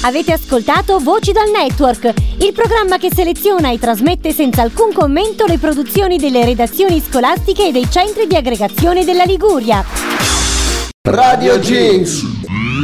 Avete ascoltato Voci dal Network, il programma che seleziona e trasmette senza alcun commento le produzioni delle redazioni scolastiche e dei centri di aggregazione della Liguria. Radio Jinx.